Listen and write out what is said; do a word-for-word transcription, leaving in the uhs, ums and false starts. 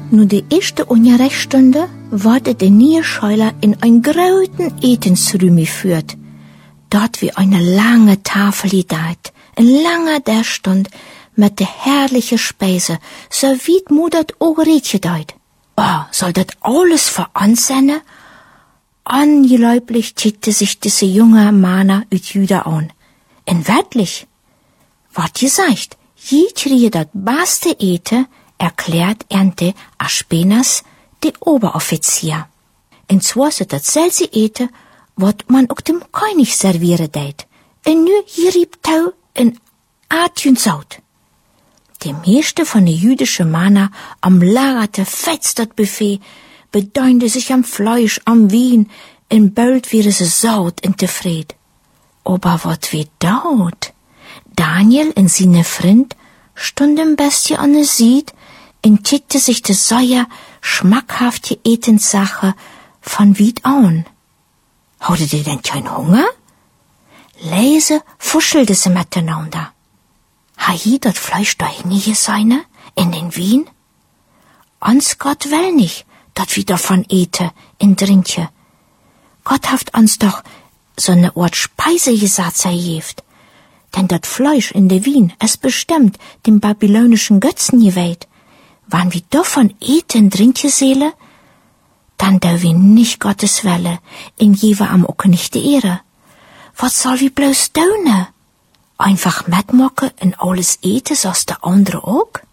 Nur die erste Unterrichtsstunde wurde der neue Schüler in ein großen Etensraum geführt. Dort wie eine lange Tafel gedeiht, ein langer der Stund mit der herrlichen Speise, so wie die Mutter auch redgedeiht. Oh, soll das alles für uns sein? Angeläublich titte sich diese junge Mana ut Juda an. Und wirklich, wat gesagt, je kriege das beste Ete, erklärt Ernte Aspenas, der Oberoffizier. Und zwar ist das selbe Ete, wat man auch dem König servieren deit. Und nu gerieb Tau in Atjun Saut. Die meiste von den jüdischen Männer am lagerte fetzt das Buffet, bedeunde sich am Fleisch, am Wein, in bald wäre sie saut und tefried. Aber wat wie daut? Daniel und seine Freund stunden bestie an der Sied und tickte sich de säuer, schmackhafte Etenssache von Wied an. Hatte die denn kein Hunger? Leise fuschelte sie miteinander. Ha je dat Fleisch da hinige seine, in den Wien? Ans Gott will nicht, dat wir davon ete, in Drinke. Gott haft uns doch so ne Ort Speise gesagt jeft. Denn dat Fleisch in de Wien, es bestimmt dem babylonischen Götzen geweiht. Wann wir davon eten, Drinke seele, dann da wir nicht Gottes Welle, in jewe am auch nicht die Ehre. Was soll wir bloß tun? Einfach mitmachen und alles eten, so's der andere auch?